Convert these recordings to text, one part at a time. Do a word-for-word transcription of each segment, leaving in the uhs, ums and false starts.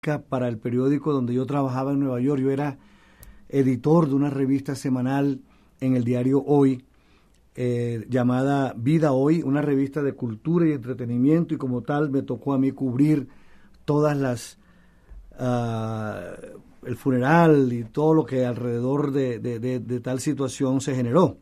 para el periódico donde yo trabajaba en Nueva York. Yo era editor de una revista semanal en el diario Hoy, eh, llamada Vida Hoy, una revista de cultura y entretenimiento, y como tal me tocó a mí cubrir todas las, uh, el funeral y todo lo que alrededor de, de, de, de tal situación se generó.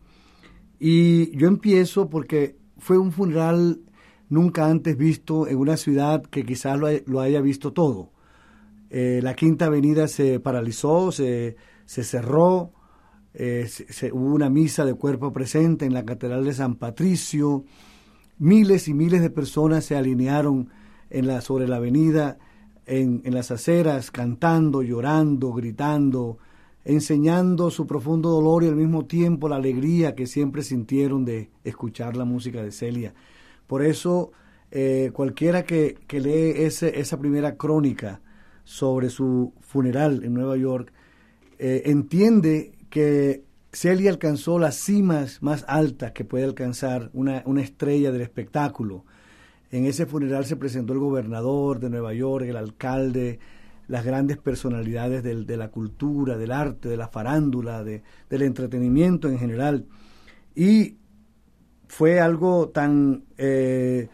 Y yo empiezo porque fue un funeral nunca antes visto en una ciudad que quizás lo, lo haya visto todo. Eh, la Quinta Avenida se paralizó, se, se cerró, eh, se, se, hubo una misa de cuerpo presente en la Catedral de San Patricio, miles y miles de personas se alinearon en la, sobre la avenida, en, en las aceras, cantando, llorando, gritando, enseñando su profundo dolor y al mismo tiempo la alegría que siempre sintieron de escuchar la música de Celia. Por eso, eh, cualquiera que, que lee ese, esa primera crónica sobre su funeral en Nueva York, eh, entiende que Celia alcanzó las cimas más altas que puede alcanzar una, una estrella del espectáculo. En ese funeral se presentó el gobernador de Nueva York, el alcalde, las grandes personalidades del, de la cultura, del arte, de la farándula, de, del entretenimiento en general. Y fue algo tan, eh,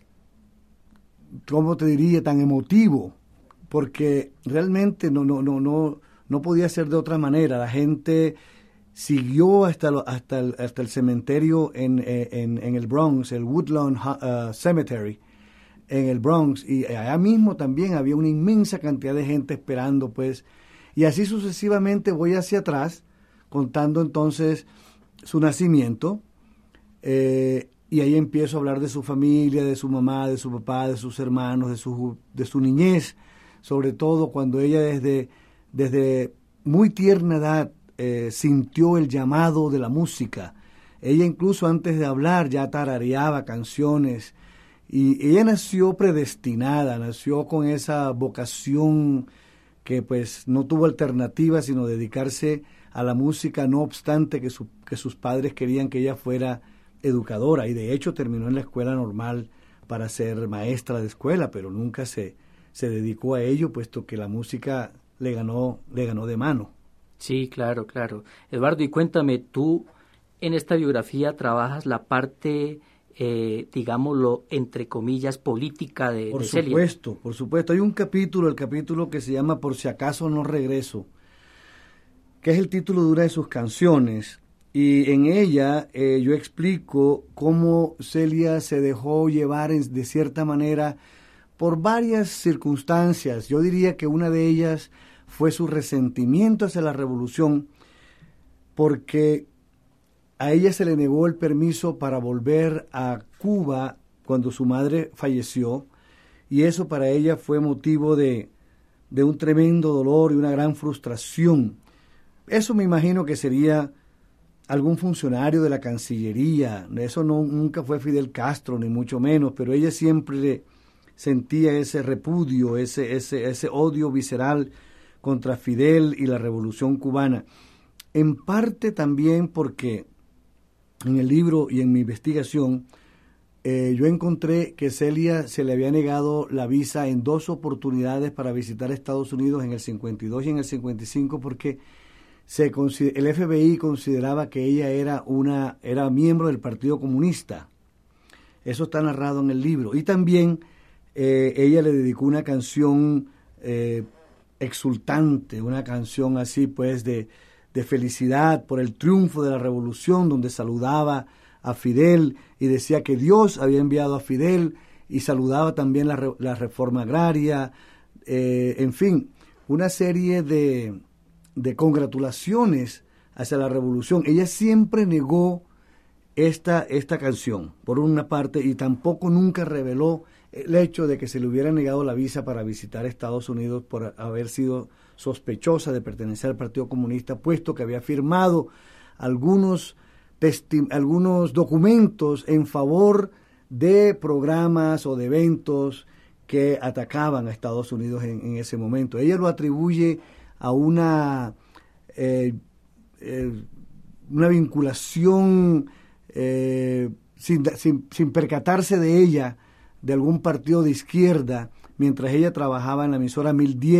¿cómo te diría?, tan emotivo, porque realmente no, no, no, no, no podía ser de otra manera. La gente siguió hasta, lo, hasta, el, hasta el cementerio en, en, en el Bronx, el Woodlawn uh, Cemetery, en el Bronx, y allá mismo también había una inmensa cantidad de gente esperando, pues, y así sucesivamente voy hacia atrás, contando entonces su nacimiento, eh, y ahí empiezo a hablar de su familia, de su mamá, de su papá, de sus hermanos, de su, de su niñez, sobre todo cuando ella desde, desde muy tierna edad eh, sintió el llamado de la música. Ella incluso antes de hablar ya tarareaba canciones, y ella nació predestinada, nació con esa vocación que pues no tuvo alternativa sino dedicarse a la música, no obstante que, su, que sus padres querían que ella fuera educadora, y de hecho terminó en la escuela normal para ser maestra de escuela, pero nunca se, se dedicó a ello, puesto que la música le ganó, le ganó de mano. Sí, claro, claro. Eduardo, y cuéntame, tú en esta biografía trabajas la parte, eh, digámoslo, entre comillas, política de, por de Celia. Por supuesto, por supuesto. Hay un capítulo, el capítulo que se llama Por si acaso no regreso, que es el título de una de sus canciones, y en ella eh, yo explico cómo Celia se dejó llevar en, de cierta manera por varias circunstancias. Yo diría que una de ellas fue su resentimiento hacia la revolución, porque a ella se le negó el permiso para volver a Cuba cuando su madre falleció, y eso para ella fue motivo de, de un tremendo dolor y una gran frustración. Eso me imagino que sería algún funcionario de la Cancillería. Eso no, nunca fue Fidel Castro, ni mucho menos, pero ella siempre sentía ese repudio, ese, ese, ese odio visceral contra Fidel y la Revolución Cubana. En parte también porque en el libro y en mi investigación eh, yo encontré que Celia se le había negado la visa en dos oportunidades para visitar Estados Unidos, en el cincuenta y dos y en el cincuenta y cinco, porque se el F B I consideraba que ella era una era miembro del Partido Comunista. Eso está narrado en el libro. Y también eh, ella le dedicó una canción eh, exultante, una canción así pues de, de felicidad por el triunfo de la revolución, donde saludaba a Fidel y decía que Dios había enviado a Fidel, y saludaba también la, re, la reforma agraria, eh, en fin, una serie de de congratulaciones hacia la revolución. Ella siempre negó esta, esta canción, por una parte, y tampoco nunca reveló el hecho de que se le hubiera negado la visa para visitar Estados Unidos por haber sido sospechosa de pertenecer al Partido Comunista, puesto que había firmado algunos, testi- algunos documentos en favor de programas o de eventos que atacaban a Estados Unidos en, en ese momento. Ella lo atribuye a una, eh, eh, una vinculación eh, sin, sin, sin percatarse de ella, de algún partido de izquierda, mientras ella trabajaba en la emisora mil diez.